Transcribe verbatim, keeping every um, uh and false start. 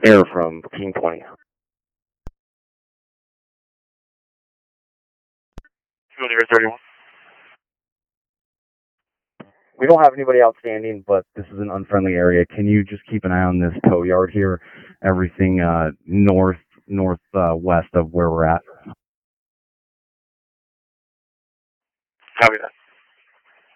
Air from King twenty. Field Air thirty-one. We don't have anybody outstanding, but this is an unfriendly area. Can you just keep an eye on this tow yard here? Everything uh, north, north uh, west of where we're at. Copy that.